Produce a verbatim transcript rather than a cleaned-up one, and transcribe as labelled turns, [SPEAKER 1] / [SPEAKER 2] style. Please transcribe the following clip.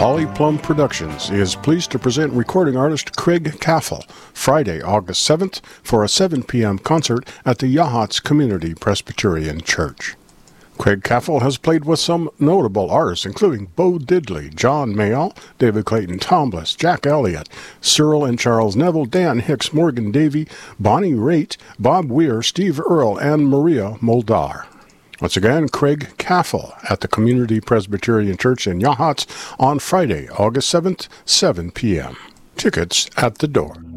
[SPEAKER 1] Holly Plum Productions is pleased to present recording artist Craig Caffel Friday, August seventh for a seven p.m. concert at the Yachats Community Presbyterian Church. Craig Caffel has played with some notable artists, including Bo Diddley, John Mayall, David Clayton Tombliss, Jack Elliott, Cyril and Charles Neville, Dan Hicks, Morgan Davey, Bonnie Raitt, Bob Weir, Steve Earle, and Maria Muldaur. Once again, Craig Caffel at the Community Presbyterian Church in Yachats on Friday, August seventh, seven p.m. Tickets at the door.